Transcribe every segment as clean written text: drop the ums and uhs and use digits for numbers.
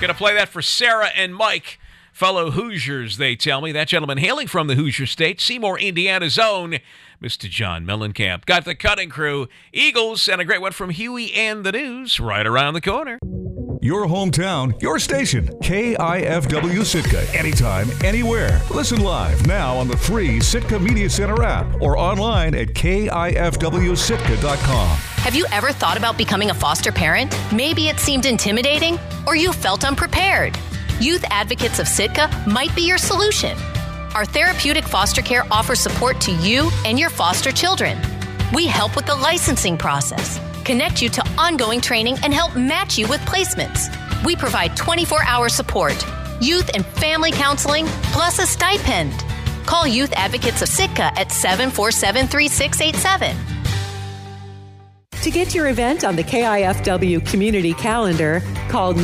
Gonna play that for Sarah and Mike, fellow Hoosiers, they tell me. That gentleman hailing from the Hoosier State, Seymour, Indiana's own, Mr. John Mellencamp. Got the cutting crew, Eagles, and a great one from Huey and the News right around the corner. Your hometown, your station, KIFW Sitka. Anytime, anywhere. Listen live now on the free Sitka Media Center app or online at KIFWSitka.com. Have you ever thought about becoming a foster parent? Maybe it seemed intimidating or you felt unprepared. Youth Advocates of Sitka might be your solution. Our therapeutic foster care offers support to you and your foster children. We help with the licensing process, connect you to ongoing training, and help match you with placements. We provide 24-hour support, youth and family counseling, plus a stipend. Call Youth Advocates of Sitka at 747-3687. To get your event on the KIFW community calendar, call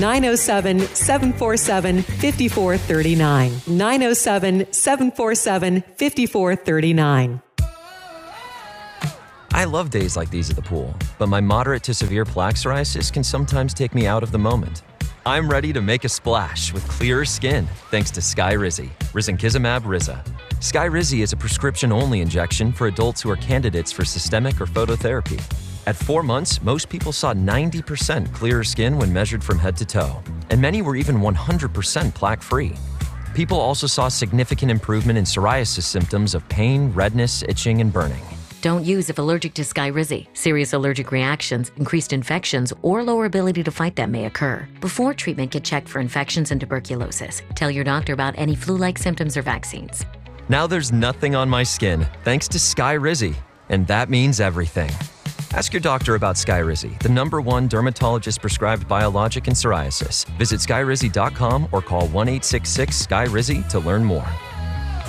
907-747-5439. 907-747-5439. I love days like these at the pool, but my moderate to severe plaque psoriasis can sometimes take me out of the moment. I'm ready to make a splash with clearer skin thanks to Skyrizi, risankizumab Riza. Skyrizi is a prescription-only injection for adults who are candidates for systemic or phototherapy. At 4 months, most people saw 90% clearer skin when measured from head to toe, and many were even 100% plaque-free. People also saw significant improvement in psoriasis symptoms of pain, redness, itching, and burning. Don't use if allergic to Skyrizi. Serious allergic reactions, increased infections, or lower ability to fight them may occur. Before treatment, get checked for infections and tuberculosis. Tell your doctor about any flu-like symptoms or vaccines. Now there's nothing on my skin thanks to Skyrizi, and that means everything. Ask your doctor about Skyrizi, the #1 dermatologist-prescribed biologic in psoriasis. Visit skyrizi.com or call 1-866-SKYRIZI to learn more.